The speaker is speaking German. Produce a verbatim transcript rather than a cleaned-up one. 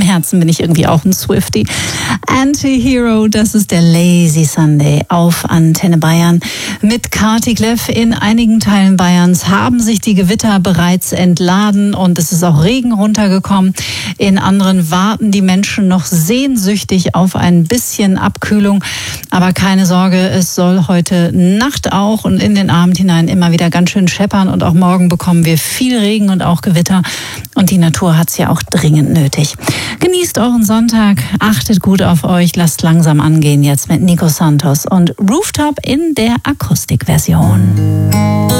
Herzen bin ich irgendwie auch ein Swiftie. Anti-Hero, das ist der Lazy Sunday auf Antenne Bayern mit Kati Kleff. In einigen Teilen Bayerns haben sich die Gewitter bereits entladen und es ist auch Regen runtergekommen. In anderen warten die Menschen noch sehnsüchtig auf ein bisschen Abkühlung. Aber keine Sorge, es soll heute Nacht auch und in den Abend hinein immer wieder ganz schön scheppern und auch morgen bekommen wir viel Regen und auch Gewitter. Und die Natur hat es ja auch dringend nötig. Genießt euren Sonntag, achtet gut auf euch, lasst langsam angehen jetzt mit Nico Santos und Rooftop in der Akustikversion.